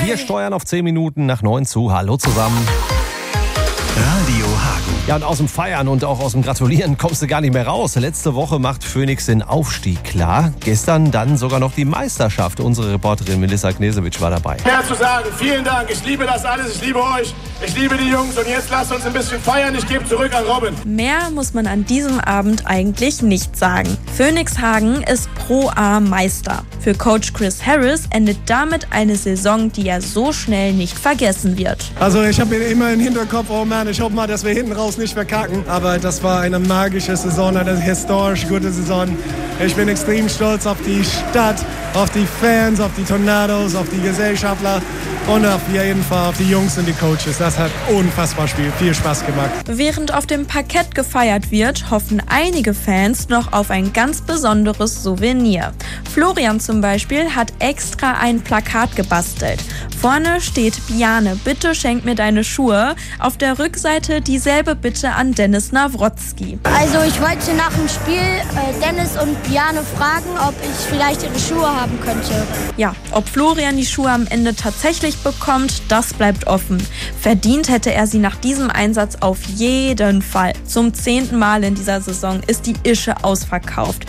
Wir steuern auf 10 Minuten nach 9 zu. Hallo zusammen. Radio Hagen. Ja, und aus dem Feiern und auch aus dem Gratulieren kommst du gar nicht mehr raus. Letzte Woche macht Phoenix den Aufstieg klar. Gestern dann sogar noch die Meisterschaft. Unsere Reporterin Melissa Knesewitsch war dabei. Mehr zu sagen. Vielen Dank. Ich liebe das alles. Ich liebe euch. Ich liebe die Jungs. Und jetzt lasst uns ein bisschen feiern. Ich gebe zurück an Robin. Mehr muss man an diesem Abend eigentlich nicht sagen. Phoenix Hagen ist Pro A Meister. Für Coach Chris Harris endet damit eine Saison, die er so schnell nicht vergessen wird. Also ich habe immer im Hinterkopf, oh Mann, ich hoffe mal, dass wir hinten raus nicht verkacken. Aber das war eine magische Saison, eine historisch gute Saison. Ich bin extrem stolz auf die Stadt, auf die Fans, auf die Tornados, auf die Gesellschaftler und auf jeden Fall auf die Jungs und die Coaches. Das hat unfassbar viel Spaß gemacht. Während auf dem Parkett gefeiert wird, hoffen einige Fans noch auf ein ganz besonderes Souvenir. Florian zum Beispiel hat extra ein Plakat gebastelt. Vorne steht: Biane, bitte schenk mir deine Schuhe. Auf der Rückseite dieselbe Bitte an Dennis Nawrotzki. Also ich wollte nach dem Spiel Dennis und Biane fragen, ob ich vielleicht ihre Schuhe haben könnte. Ja, ob Florian die Schuhe am Ende tatsächlich bekommt, das bleibt offen. Verdient hätte er sie nach diesem Einsatz auf jeden Fall. Zum 10. Mal in dieser Saison ist die Ische ausverkauft.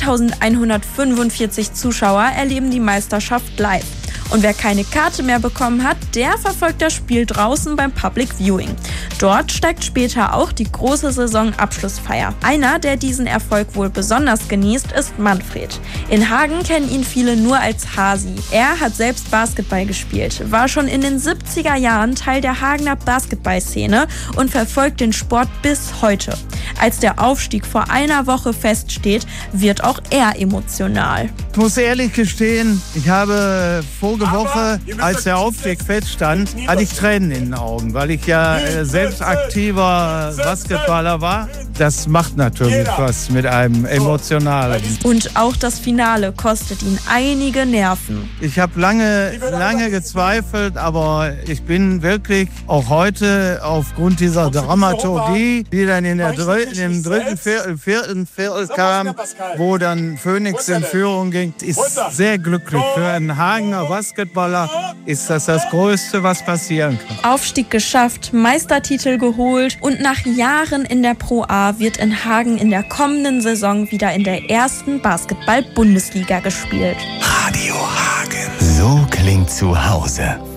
3145 Zuschauer erleben die Meisterschaft live. Und wer keine Karte mehr bekommen hat, der verfolgt das Spiel draußen beim Public Viewing. Dort steigt später auch die große Saisonabschlussfeier. Einer, der diesen Erfolg wohl besonders genießt, ist Manfred. In Hagen kennen ihn viele nur als Hasi. Er hat selbst Basketball gespielt, war schon in den 70er Jahren Teil der Hagener Basketballszene und verfolgt den Sport bis heute. Als der Aufstieg vor einer Woche feststeht, wird auch er emotional. Ich muss ehrlich gestehen, ich habe vorige Woche, als der Aufstieg feststand, hatte ich Tränen in den Augen, weil ich ja selbst aktiver Basketballer war. Das macht natürlich was mit einem Emotionalen. Und auch das Finale kostet ihn einige Nerven. Ich habe lange gezweifelt, aber ich bin wirklich auch heute aufgrund dieser Dramaturgie, die dann im vierten Viertel kam, wo dann Phoenix in Führung ging, ist sehr glücklich. Für einen Hagener Basketballer ist das Größte, was passieren kann. Aufstieg geschafft, Meistertitel geholt und nach Jahren in der Pro A wird in Hagen in der kommenden Saison wieder in der ersten Basketball-Bundesliga gespielt. Radio Hagen. So klingt zu Hause.